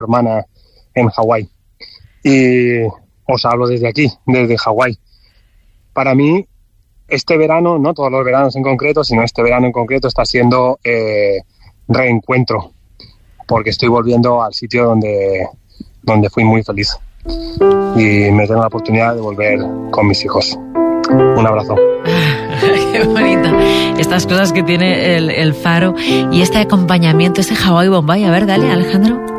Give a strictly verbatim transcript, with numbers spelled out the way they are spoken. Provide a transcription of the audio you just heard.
hermana en Hawái. Y os hablo desde aquí, desde Hawái. Para mí, este verano, no todos los veranos en concreto, sino este verano en concreto está siendo eh, reencuentro, porque estoy volviendo al sitio donde, donde fui muy feliz. Y me tengo la oportunidad de volver con mis hijos. Un abrazo. Qué bonita. Estas cosas que tiene el, el Faro y este acompañamiento, ese Hawái Bombay. A ver, dale, Alejandro.